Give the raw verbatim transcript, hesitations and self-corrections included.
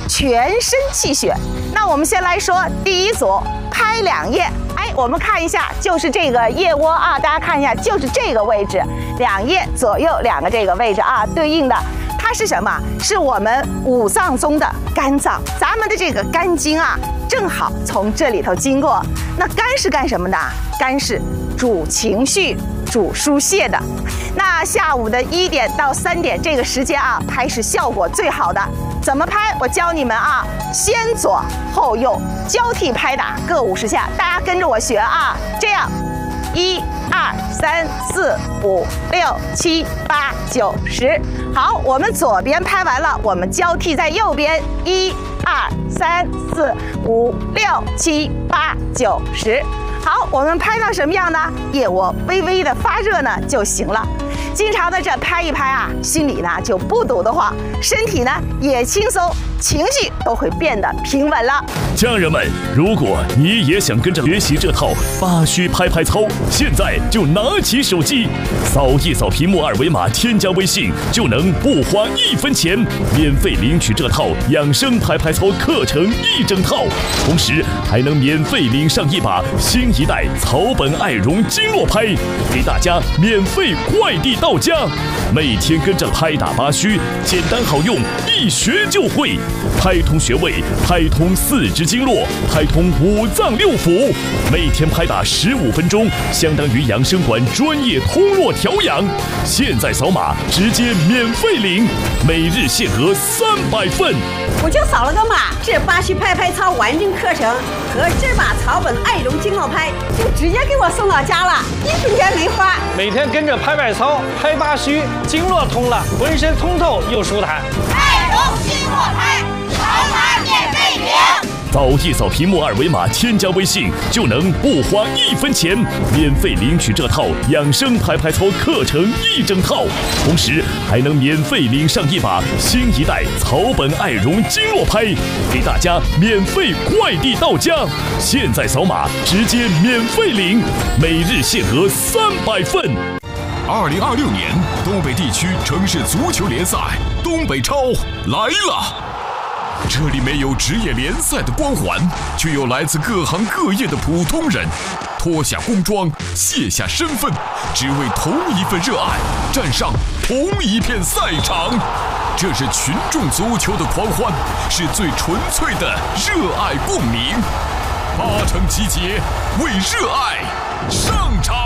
全身气血。那我们先来说第一组，拍两叶。哎，我们看一下，就是这个腋窝啊，大家看一下，就是这个位置，两叶左右两个这个位置啊，对应的。它是什么？是我们五脏中的肝脏，咱们的这个肝经啊，正好从这里头经过。那肝是干什么的？肝是主情绪、主疏泄的。那下午的一点到三点这个时间啊，拍是效果最好的。怎么拍？我教你们啊，先左后右交替拍打，各五十下，大家跟着我学啊，这样。一二三四五六七八九十，好，我们左边拍完了，我们交替在右边，一二三四五六七八九十。好，我们拍到什么样呢？腋窝微微的发热呢就行了。经常的这拍一拍啊，心里呢就不堵得慌，身体呢也轻松，情绪都会变得平稳了。 家人们，如果你也想跟着学习这套八虚拍拍操，现在就拿起手机，扫一扫屏幕二维码，添加微信，就能不花一分钱，免费领取这套养生拍拍操课程一整套，同时还能免费领上一把新一代草本爱绒经络拍，给大家免费快递到家。每天跟着拍打八虚，简单好用，一学就会，拍通穴位，拍通四肢经络，拍通五脏六腑。每天拍打十五分钟，相当于养生馆专业通络调养。现在扫码直接免费领，每日限额三百份。 我就扫了个码，这八虚拍拍操完整课程和这把草本爱绒经络拍就直接给我送到家了，一分钱没花。 每天跟着拍拍操，拍八虚，经络通了，浑身通透又舒坦。 爱绒经络拍，扫码免费领。 扫一扫屏幕二维码，添加微信，就能不花一分钱，免费领取这套养生拍拍操课程一整套，同时还能免费领上一把新一代草本爱绒经络拍，给大家免费快递到家。现在扫码直接免费领，每日限额三百份。 二零二六年东北地区城市足球联赛东北超来了。这里没有职业联赛的光环，却有来自各行各业的普通人，脱下工装，卸下身份，只为同一份热爱，站上同一片赛场。这是群众足球的狂欢，是最纯粹的热爱共鸣。八成集结，为热爱上场。